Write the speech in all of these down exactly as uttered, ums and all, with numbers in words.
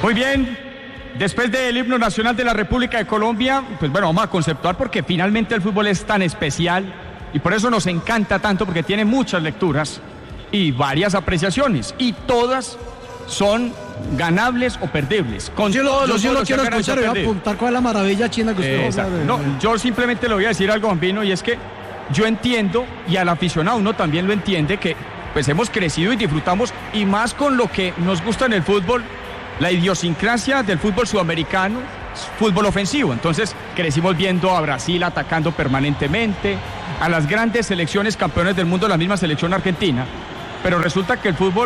Muy bien, después del himno nacional de la República de Colombia, pues bueno, vamos a conceptuar porque finalmente el fútbol es tan especial y por eso nos encanta tanto, porque tiene muchas lecturas y varias apreciaciones y todas son ganables o perdibles. Con yo lo, yo sí lo quiero escuchar y voy a apuntar cuál es la maravilla china que usted eh, habla de... No, yo simplemente le voy a decir algo, Bambino, y es que yo entiendo, y al aficionado uno también lo entiende, que pues hemos crecido y disfrutamos, y más con lo que nos gusta en el fútbol, la idiosincrasia del fútbol sudamericano, fútbol ofensivo. Entonces crecimos viendo a Brasil atacando permanentemente, a las grandes selecciones campeones del mundo, la misma selección argentina, pero resulta que el fútbol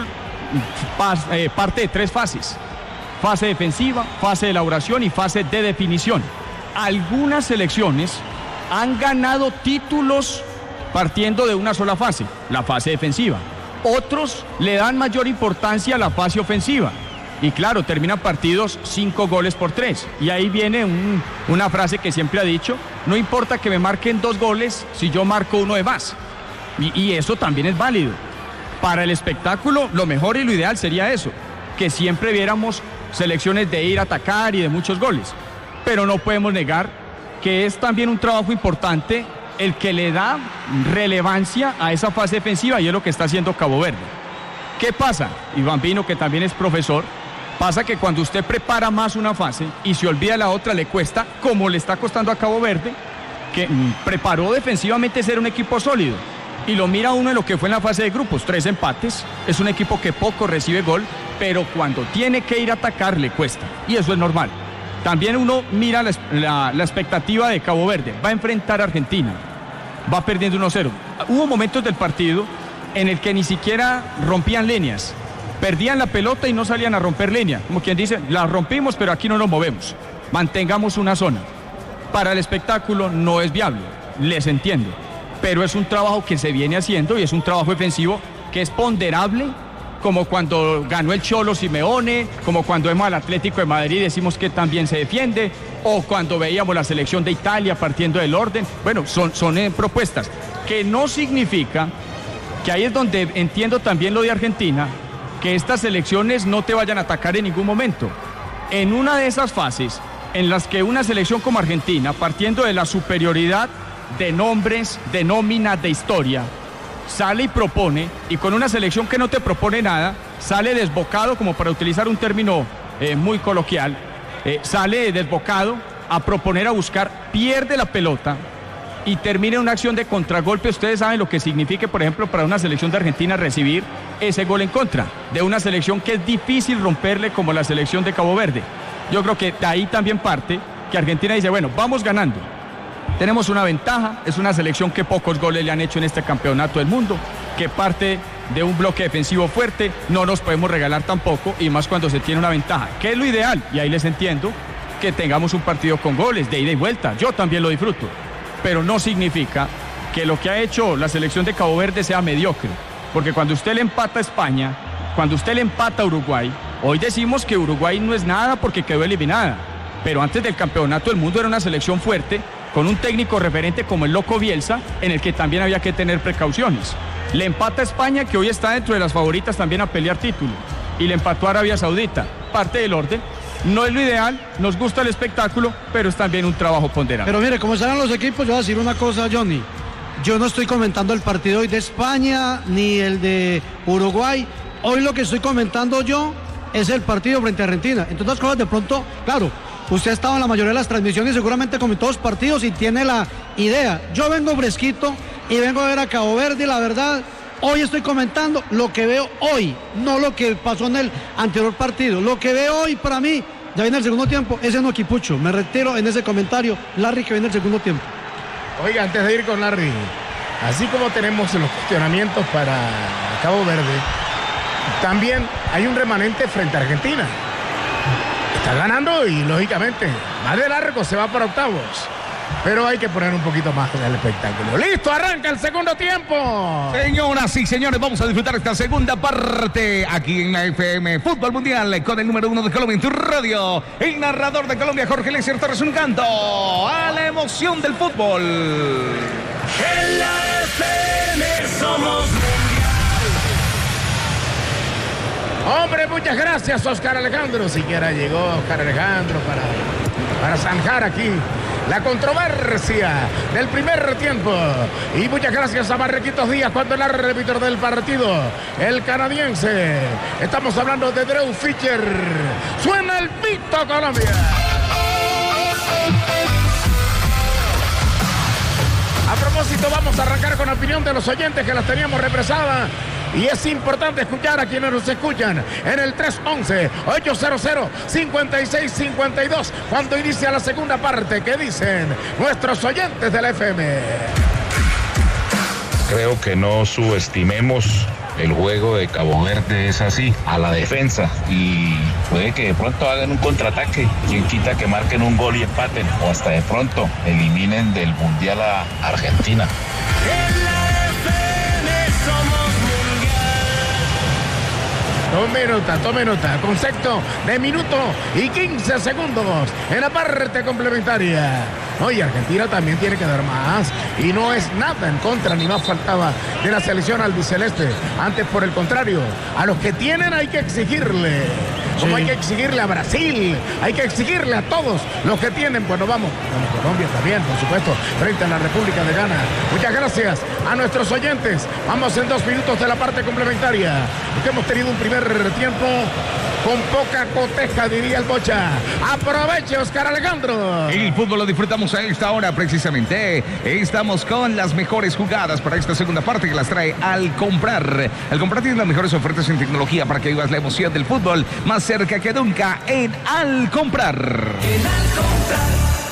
eh, parte de tres fases: fase defensiva, fase de elaboración y fase de definición. Algunas selecciones han ganado títulos partiendo de una sola fase, la fase defensiva. Otros le dan mayor importancia a la fase ofensiva. Y claro, terminan partidos cinco goles por tres. Y ahí viene un, una frase que siempre ha dicho: no importa que me marquen dos goles si yo marco uno de más. Y, y eso también es válido. Para el espectáculo, lo mejor y lo ideal sería eso, que siempre viéramos selecciones de ir a atacar y de muchos goles. Pero no podemos negar que es también un trabajo importante el que le da relevancia a esa fase defensiva, y es lo que está haciendo Cabo Verde. ¿Qué pasa? Y Bambino, que también es profesor, pasa que cuando usted prepara más una fase y se olvida la otra, le cuesta, como le está costando a Cabo Verde, que mm, preparó defensivamente ser un equipo sólido. Y lo mira uno en lo que fue en la fase de grupos, tres empates, es un equipo que poco recibe gol, pero cuando tiene que ir a atacar le cuesta, y eso es normal. También uno mira la, la, la expectativa de Cabo Verde, va a enfrentar a Argentina, va perdiendo uno cero. Hubo momentos del partido en el que ni siquiera rompían líneas, perdían la pelota y no salían a romper línea, como quien dice, la rompimos pero aquí no nos movemos, mantengamos una zona. Para el espectáculo no es viable, les entiendo, pero es un trabajo que se viene haciendo y es un trabajo defensivo que es ponderable, como cuando ganó el Cholo Simeone, como cuando vemos al Atlético de Madrid y decimos que también se defiende, o cuando veíamos la selección de Italia partiendo del orden. Bueno, son, son eh, propuestas, que no significa que ahí es donde entiendo también lo de Argentina, que estas selecciones no te vayan a atacar en ningún momento. En una de esas fases en las que una selección como Argentina, partiendo de la superioridad de nombres, de nómina, de historia, sale y propone, y con una selección que no te propone nada, sale desbocado, como para utilizar un término eh, muy coloquial, eh, sale desbocado a proponer, a buscar, pierde la pelota y termina una acción de contragolpe. Ustedes saben lo que significa, por ejemplo, para una selección de Argentina recibir ese gol en contra, de una selección que es difícil romperle, como la selección de Cabo Verde. Yo creo que de ahí también parte que Argentina dice, bueno, vamos ganando, tenemos una ventaja, es una selección que pocos goles le han hecho en este campeonato del mundo, que parte de un bloque defensivo fuerte, no nos podemos regalar tampoco, y más cuando se tiene una ventaja, que es lo ideal, y ahí les entiendo que tengamos un partido con goles, de ida y vuelta, yo también lo disfruto, pero no significa que lo que ha hecho la selección de Cabo Verde sea mediocre, porque cuando usted le empata a España, cuando usted le empata a Uruguay, hoy decimos que Uruguay no es nada porque quedó eliminada, pero antes del campeonato del mundo era una selección fuerte, con un técnico referente como el Loco Bielsa, en el que también había que tener precauciones. Le empata a España, que hoy está dentro de las favoritas también a pelear título, y le empató a Arabia Saudita, parte del orden. No es lo ideal, nos gusta el espectáculo, pero es también un trabajo ponderable. Pero mire, como están los equipos, yo voy a decir una cosa, Johnny. Yo no estoy comentando el partido hoy de España, ni el de Uruguay. Hoy lo que estoy comentando yo es el partido frente a Argentina. Entre otras cosas, de pronto, claro, usted ha estado en la mayoría de las transmisiones, seguramente comentó los partidos y tiene la idea. Yo vengo fresquito y vengo a ver a Cabo Verde, y la verdad, hoy estoy comentando lo que veo hoy, no lo que pasó en el anterior partido. Lo que veo hoy, para mí, ya viene el segundo tiempo, ese no Equipucho. Me retiro en ese comentario. Larry, que viene el segundo tiempo. Oiga, antes de ir con Larry, así como tenemos los cuestionamientos para Cabo Verde, también hay un remanente frente a Argentina. Está ganando y, lógicamente, más de largo se va para octavos. Pero hay que poner un poquito más en el espectáculo. ¡Listo! ¡Arranca el segundo tiempo! Señoras y señores, vamos a disfrutar esta segunda parte aquí en la F M Fútbol Mundial con el número uno de Colombia en tu radio. El narrador de Colombia, Jorge Eliezer Torres, un canto a la emoción del fútbol. En la F M somos mundial. Hombre, muchas gracias, Oscar Alejandro. Siquiera llegó Oscar Alejandro para, para zanjar aquí la controversia del primer tiempo. Y muchas gracias a Marquitos Díaz cuando el árbitro del partido, el canadiense. Estamos hablando de Drew Fischer. Suena el pito, Colombia. A propósito, vamos a arrancar con la opinión de los oyentes que las teníamos represadas. Y es importante escuchar a quienes nos escuchan en el tres once, ochocientos, cincuenta y seis cincuenta y dos cuando inicia la segunda parte. ¿Qué dicen nuestros oyentes de la F M? Creo que no subestimemos el juego de Cabo Verde, es así, a la defensa, y puede que de pronto hagan un contraataque, quien quita que marquen un gol y empaten, o hasta de pronto eliminen del Mundial a Argentina. Tome nota, tome nota. Concepto de minuto y quince segundos en la parte complementaria. Oye, Argentina también tiene que dar más. Y no es nada en contra, ni más faltaba de la selección albiceleste. Antes, por el contrario, a los que tienen hay que exigirle. Como sí. Hay que exigirle a Brasil, hay que exigirle a todos los que tienen. Bueno, vamos, con Colombia también, por supuesto, frente a la República de Ghana. Muchas gracias a nuestros oyentes. Vamos en dos minutos de la parte complementaria. Porque hemos tenido un primer tiempo con poca coteja, diría el Bocha. Aproveche, Oscar Alejandro. El fútbol lo disfrutamos a esta hora precisamente. Estamos con las mejores jugadas para esta segunda parte que las trae Al Comprar. Al Comprar tiene las mejores ofertas en tecnología para que vivas la emoción del fútbol más cerca que nunca en Al Comprar. En Al Comprar.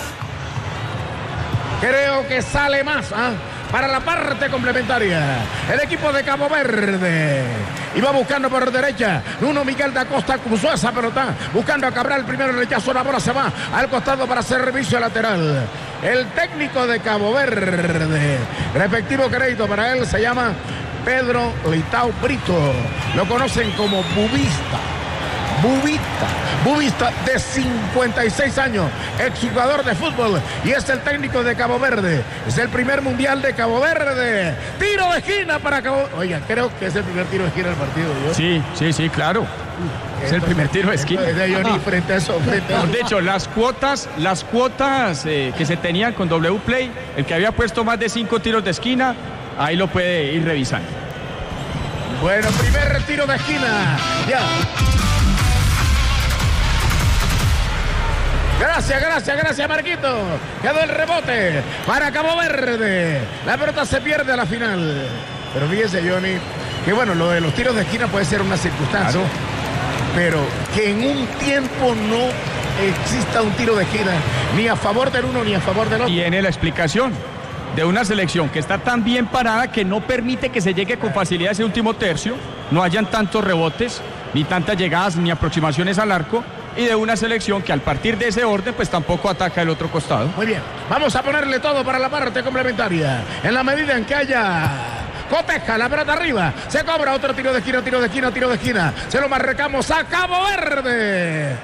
Creo que sale más, ¿ah? ¿eh? Para la parte complementaria, el equipo de Cabo Verde iba buscando por derecha. Nuno Miguel da Costa cruzó esa pelota, buscando a Cabral. Primero el rechazo, la bola se va al costado para hacer servicio lateral. El técnico de Cabo Verde, respectivo crédito para él, se llama Pedro Leitao Brito. Lo conocen como Bubista. Bubista, Bubista de cincuenta y seis años, exjugador de fútbol y es el técnico de Cabo Verde. Es el primer mundial de Cabo Verde. Tiro de esquina para Cabo. Oiga, creo que es el primer tiro de esquina del partido, ¿yo? Sí, sí, sí, claro. Es el primer tiro de esquina. De Johnny frente a eso, frente a eso. De hecho, las cuotas, las cuotas eh, que se tenían con W Play, el que había puesto más de cinco tiros de esquina, ahí lo puede ir revisando. Bueno, primer tiro de esquina. Ya. Gracias, gracias, gracias, Marquito. Quedó el rebote para Cabo Verde. La pelota se pierde a la final. Pero fíjese, Johnny, que bueno, lo de los tiros de esquina puede ser una circunstancia. Claro. Pero que en un tiempo no exista un tiro de esquina, ni a favor del uno ni a favor del otro. Tiene la explicación de una selección que está tan bien parada que no permite que se llegue con facilidad a ese último tercio, no hayan tantos rebotes, ni tantas llegadas, ni aproximaciones al arco. Y de una selección que al partir de ese orden pues tampoco ataca el otro costado. Muy bien, vamos a ponerle todo para la parte complementaria. En la medida en que haya coteja, la pelota arriba, se cobra otro tiro de esquina, tiro de esquina, tiro de esquina. Se lo marcamos a Cabo Verde.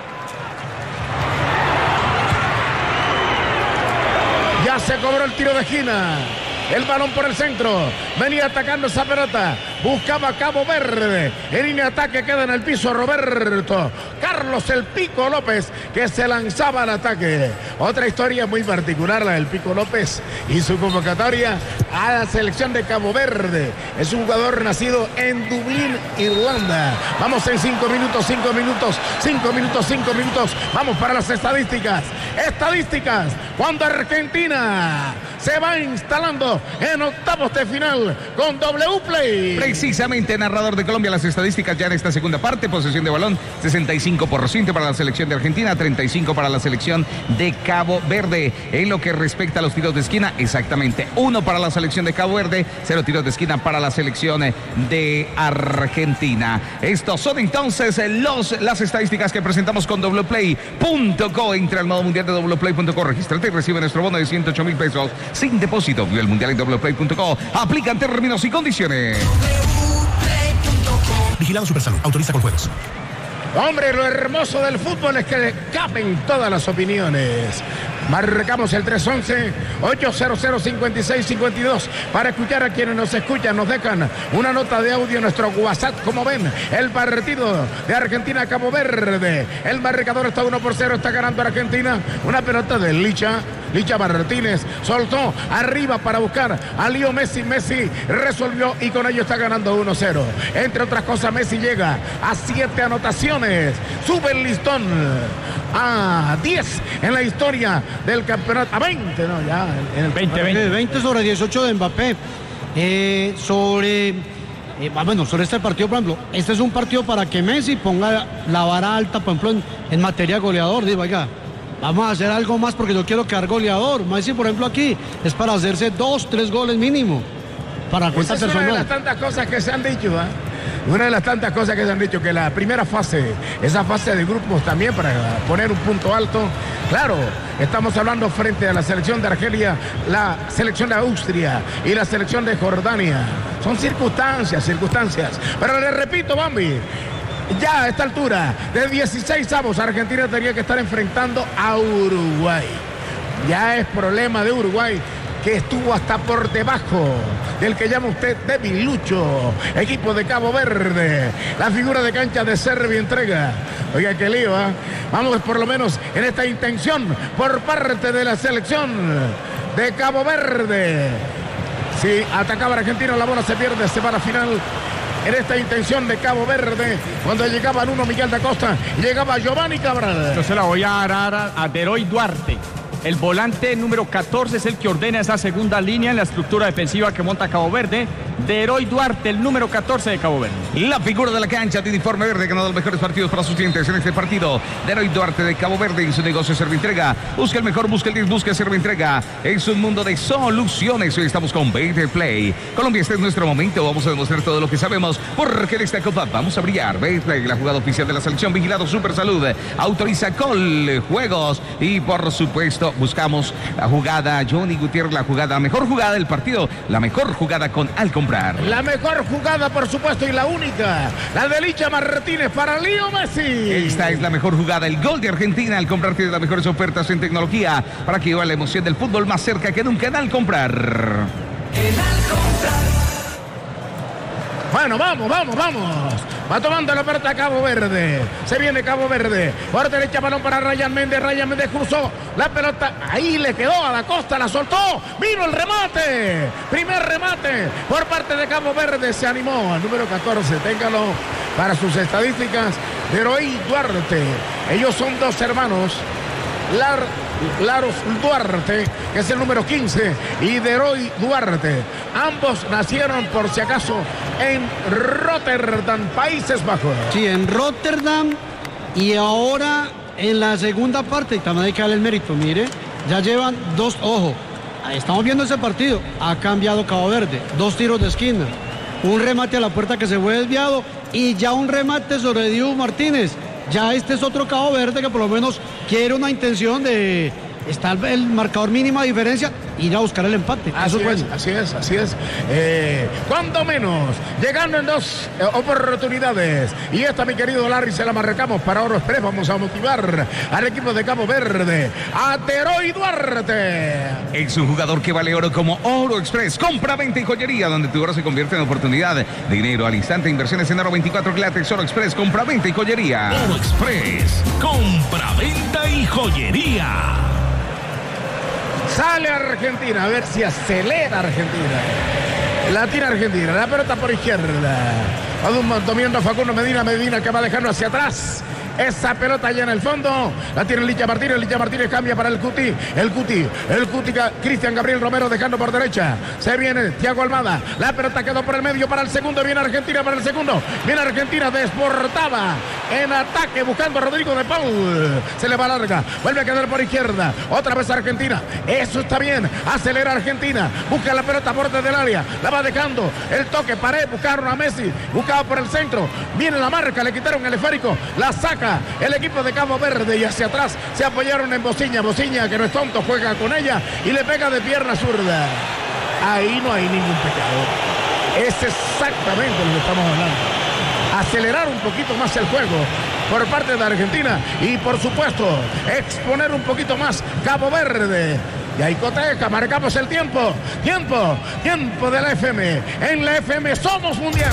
Ya se cobró el tiro de esquina. El balón por el centro. Venía atacando esa pelota. Buscaba Cabo Verde. En línea de ataque queda en el piso Roberto Carlos el Pico López, que se lanzaba al ataque. Otra historia muy particular, la del Pico López y su convocatoria a la selección de Cabo Verde. Es un jugador nacido en Dublín, Irlanda. Vamos en cinco minutos, cinco minutos, cinco minutos, cinco minutos. Vamos para las estadísticas. Estadísticas. Cuando Argentina se va instalando en octavos de final con W Play. Precisamente, narrador de Colombia, las estadísticas ya en esta segunda parte. Posesión de balón, sesenta y cinco por ciento para la selección de Argentina, treinta y cinco por ciento para la selección de Cabo Verde. En lo que respecta a los tiros de esquina, exactamente uno para la selección de Cabo Verde, cero tiros de esquina para la selección de Argentina. Estos son entonces los, las estadísticas que presentamos con W Play punto co. Entra al modo mundial de W Play punto co, regístrate y recibe nuestro bono de ciento ocho mil pesos sin depósito. Vive el mundial en W Play punto co. Aplican términos y condiciones. Vigilado Supersalud. Autoriza con juegos. Hombre, lo hermoso del fútbol es que caben todas las opiniones. Marcamos el tres once, ocho cero cero, cinco seis cinco dos para escuchar a quienes nos escuchan. Nos dejan una nota de audio en nuestro WhatsApp. Como ven, el partido de Argentina-Cabo Verde. El marcador está uno por cero. Está ganando Argentina. Una pelota de Licha. Licha Martínez soltó arriba para buscar a Leo Messi. Messi resolvió y con ello está ganando uno cero. Entre otras cosas, Messi llega a siete anotaciones. Sube el listón a diez en la historia del campeonato. A veinte, no, ya. En el veinte, veinte. veinte sobre dieciocho de Mbappé. Eh, sobre... Eh, bueno, sobre este partido, por ejemplo, este es un partido para que Messi ponga la vara alta, por ejemplo, en, en materia goleador. Digo, oiga, vamos a hacer algo más porque yo quiero quedar goleador. Messi, por ejemplo, aquí es para hacerse dos, tres goles mínimo. Para cuenta Esa es personal. una de las tantas cosas que se han dicho, ¿eh? Una de las tantas cosas que se han dicho, que la primera fase, esa fase de grupos también, para poner un punto alto. Claro, estamos hablando frente a la selección de Argelia, la selección de Austria y la selección de Jordania. Son circunstancias, circunstancias. Pero le repito, Bambi, ya a esta altura de dieciséis avos, Argentina tendría que estar enfrentando a Uruguay. Ya es problema de Uruguay, que estuvo hasta por debajo del que llama usted debilucho, equipo de Cabo Verde. La figura de cancha de Serbia entrega. Oiga, qué lío, ¿eh? Vamos por lo menos en esta intención por parte de la selección de Cabo Verde. Si atacaba Argentina, la bola se pierde, se va a la final. En esta intención de Cabo Verde, cuando llegaba Nuno Miguel da Costa, llegaba Giovanni Cabral. Yo se la voy a dar a, a Deroy Duarte. El volante número catorce es el que ordena esa segunda línea en la estructura defensiva que monta Cabo Verde. Deroy Duarte, el número catorce de Cabo Verde. La figura de la cancha de uniforme verde, ganado los mejores partidos para sus clientes en este partido. Deroy Duarte de Cabo Verde, en su negocio Servientrega. Busca el mejor, busca el diez, busca Servientrega. Es un mundo de soluciones. Hoy estamos con Betplay Play. Colombia, este es nuestro momento. Vamos a demostrar todo lo que sabemos, porque en esta Copa vamos a brillar. Betplay, la jugada oficial de la selección. Vigilado Super Salud. Autoriza Col Juegos. Y por supuesto, buscamos la jugada Johnny Gutiérrez, la jugada, la mejor jugada del partido, la mejor jugada con Al Comprar. La mejor jugada, por supuesto, y la única, la de Licha Martínez para Leo Messi. Esta es la mejor jugada, el gol de Argentina. Al Comprar tiene las mejores ofertas en tecnología para que lleve la emoción del fútbol más cerca que nunca en Al Comprar. En Al Comprar. Bueno, vamos, vamos, vamos. Va tomando la pelota Cabo Verde. Se viene Cabo Verde. Por derecha, balón para Ryan Méndez. Ryan Méndez cruzó la pelota. Ahí le quedó a la costa, la soltó. Vino el remate. Primer remate por parte de Cabo Verde. Se animó al número catorce. Téngalo para sus estadísticas. Deroy Duarte. Ellos son dos hermanos. Lar, Laros Duarte, que es el número quince, y Deroy Duarte. Ambos nacieron, por si acaso, en Rotterdam, Países Bajos. Sí, en Rotterdam, y ahora en la segunda parte, y también hay que darle el mérito, mire, ya llevan dos, ojo, estamos viendo ese partido, ha cambiado Cabo Verde, dos tiros de esquina, un remate a la puerta que se fue desviado, y ya un remate sobre Dibu Martínez. Ya este es otro Cabo Verde que por lo menos quiere una intención de estar el marcador mínima diferencia, ir a buscar el empate. Así Eso es, es, bueno. así es, así es. Eh, cuando menos, llegando en dos eh, oportunidades. Y esta, mi querido Larry, se la marcamos para Oro Express. Vamos a motivar al equipo de Cabo Verde, a Deroy Duarte. Es un jugador que vale oro como Oro Express. Compra, venta y joyería, donde tu oro se convierte en oportunidad de dinero al instante. Inversiones en oro veinticuatro Glatex, Oro Express. Compra, venta y joyería. Oro Express, compra, venta y joyería. Sale Argentina, a ver si acelera Argentina. La tira Argentina, la pelota por izquierda. Dominando Facundo Medina, Medina que va dejando hacia atrás. Esa pelota allá en el fondo la tiene Licha Martínez. Licha Martínez cambia para el Cuti. El Cuti, el Cuti, Cristian Gabriel Romero dejando por derecha. Se viene Thiago Almada. La pelota quedó por el medio para el segundo. Viene Argentina para el segundo. Viene Argentina desbordada en ataque buscando a Rodrigo de Paul. Se le va larga. Vuelve a quedar por izquierda. Otra vez Argentina. Eso está bien. Acelera Argentina. Busca la pelota a borde del área. La va dejando. El toque. Pared. Buscaron a Messi. Buscaba por el centro. Viene la marca. Le quitaron el esférico. La saca el equipo de Cabo Verde y hacia atrás se apoyaron en Bociña. Bociña, que no es tonto, juega con ella y le pega de pierna zurda. Ahí no hay ningún pecado. Es exactamente lo que estamos hablando. acelerar un poquito más el juego por parte de Argentina y por supuesto exponer un poquito más Cabo Verde. Y ahí coteja, marcamos el tiempo, tiempo, tiempo de la F M. En la F M somos mundial.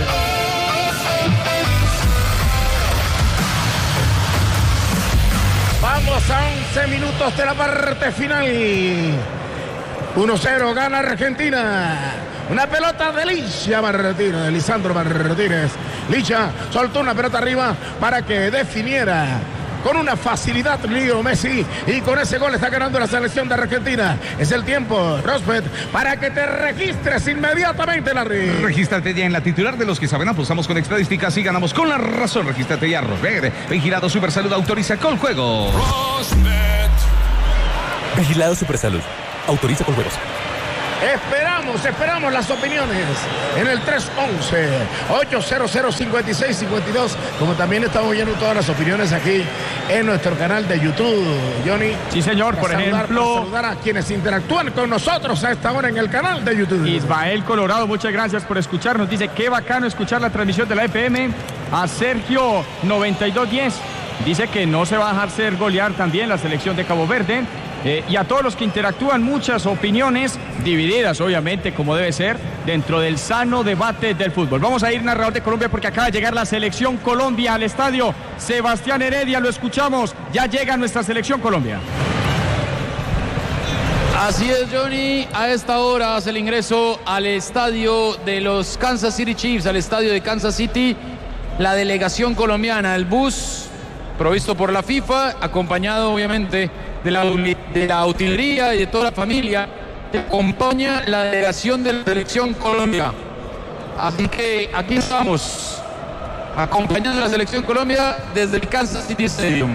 Vamos a once minutos de la parte final. uno cero gana Argentina. Una pelota de Licha Martínez, de Lisandro Martínez. Licha soltó una pelota arriba para que definiera con una facilidad Leo Messi, y con ese gol está ganando la selección de Argentina. Es el tiempo, Rosbet, para que te registres inmediatamente, Larry. Regístrate ya en la titular de los que saben, apostamos con estadísticas y ganamos con la razón. Regístrate ya, Rosbet. Vigilado Supersalud, autoriza con juego. Rosbet. Vigilado Supersalud, autoriza con juegos. Esperamos, esperamos las opiniones en el tres once, ochocientos cincuenta y seis cincuenta y dos, como también estamos viendo todas las opiniones aquí en nuestro canal de YouTube, Johnny. Sí, señor, por saludar, ejemplo, saludar a quienes interactúan con nosotros a esta hora en el canal de YouTube. Ismael Colorado, muchas gracias por escucharnos. Dice, qué bacano escuchar la transmisión de la F M. A Sergio noventa y dos diez, dice que no se va a dejar ser golear también la selección de Cabo Verde. Eh, y a todos los que interactúan, muchas opiniones divididas, obviamente, como debe ser, dentro del sano debate del fútbol. Vamos a ir, narrador de Colombia, porque acaba de llegar la selección Colombia al estadio Sebastián Heredia. Lo escuchamos, ya llega nuestra selección Colombia. Así es, Johnny, a esta hora hace el ingreso al estadio de los Kansas City Chiefs, al estadio de Kansas City, la delegación colombiana, el bus provisto por la FIFA, acompañado obviamente de la, de la utilería y de toda la familia, que acompaña la delegación de la selección Colombia. Así que aquí estamos, acompañando a la selección Colombia desde el Kansas City Stadium.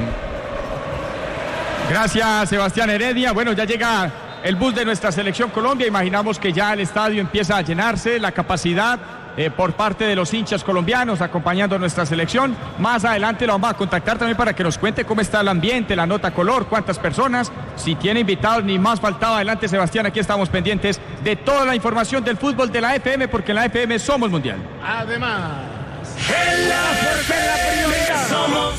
Gracias, Sebastián Heredia. Bueno, ya llega el bus de nuestra selección Colombia. Imaginamos que ya el estadio empieza a llenarse, la capacidad eh, por parte de los hinchas colombianos acompañando a nuestra selección. Más adelante lo vamos a contactar también para que nos cuente cómo está el ambiente, la nota color, cuántas personas, si tiene invitados, ni más faltaba. Adelante, Sebastián, aquí estamos pendientes de toda la información del fútbol de la F M, porque en la F M somos mundial. Además, en la, porque en la prioridad somos.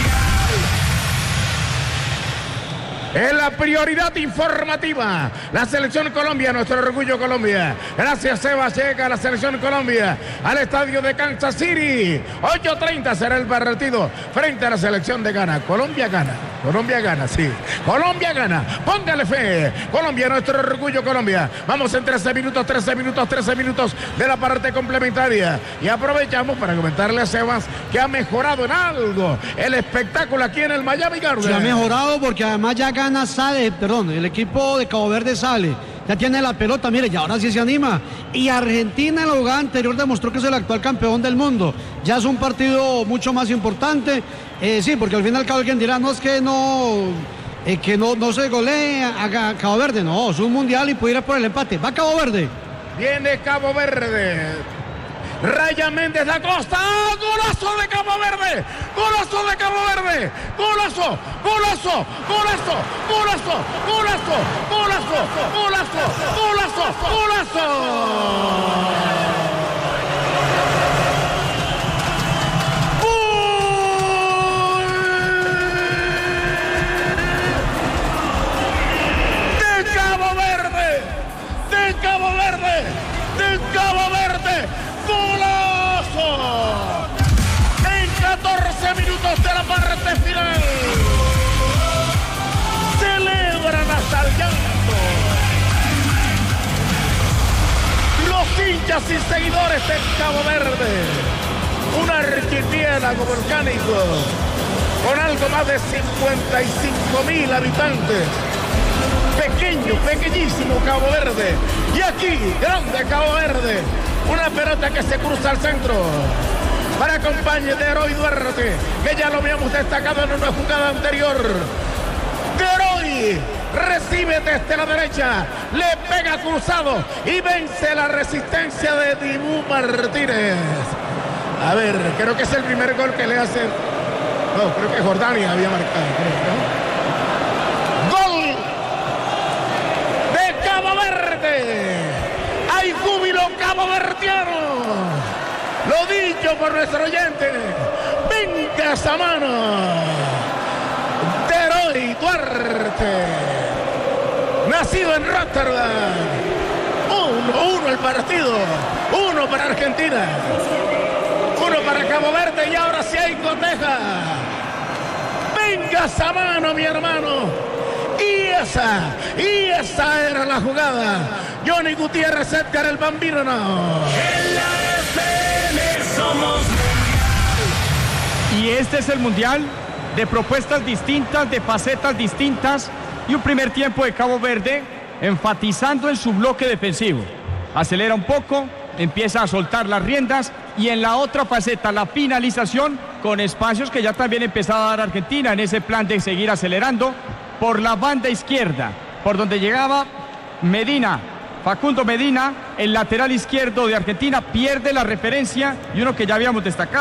Es la prioridad informativa. La selección Colombia, nuestro orgullo Colombia. Gracias, Sebas. Llega la selección Colombia al estadio de Kansas City. ocho treinta será el partido frente a la selección de Ghana. Colombia gana. Colombia gana, sí. Colombia gana. Póngale fe. Colombia, nuestro orgullo Colombia. Vamos en trece minutos, trece minutos, trece minutos de la parte complementaria. Y aprovechamos para comentarle a Sebas que ha mejorado en algo el espectáculo aquí en el Miami Gardens. Se ha mejorado porque además ya Gana sale, perdón, el equipo de Cabo Verde sale, ya tiene la pelota, mire, y ahora sí se anima. Y Argentina en la jugada anterior demostró que es el actual campeón del mundo. Ya es un partido mucho más importante, eh, sí, porque al final cabo alguien dirá, no es que no, eh, que no, no se golea a Cabo Verde, no, es un mundial y puede ir por el empate. Va Cabo Verde. Viene Cabo Verde. Raya Méndez da Costa, ¡ah! ¡Golazo de Cabo Verde! ¡Golazo de Cabo Verde! ¡Golazo! ¡Golazo! ¡Golazo! ¡Golazo! ¡Golazo! ¡Golazo! ¡Golazo! ¡Golazo! ¡Golazo! Minutos de la parte final. Celebran hasta el llanto los hinchas y seguidores de Cabo Verde, un archipiélago volcánico con algo más de cincuenta y cinco mil habitantes. Pequeño, pequeñísimo Cabo Verde. Y aquí, grande Cabo Verde, una pelota que se cruza al centro para acompañar de Heroy Duarte, que ya lo habíamos destacado en una jugada anterior. De Heroy recibe desde la derecha, le pega cruzado y vence la resistencia de Dibu Martínez. A ver, creo que es el primer gol que le hace. No, creo que Jordania había marcado. Creo, ¿no? Gol de Cabo Verde. Hay júbilo caboverdiano. lo dicho por nuestro oyente. Venga esa mano de Eroy Duarte, nacido en Rotterdam. Uno, uno el partido, uno para Argentina, uno para Cabo Verde y ahora sí hay coteja. Venga esa mano, mi hermano. Y esa, y esa era la jugada. Johnny Gutiérrez, Edgar el Bambino, no. En la F M somos Y este es el mundial de propuestas distintas, de facetas distintas y un primer tiempo de Cabo Verde enfatizando en su bloque defensivo. Acelera un poco, empieza a soltar las riendas y en la otra faceta, la finalización con espacios que ya también empezaba a dar Argentina en ese plan de seguir acelerando por la banda izquierda, por donde llegaba Medina, Facundo Medina, el lateral izquierdo de Argentina, pierde la referencia y uno que ya habíamos destacado.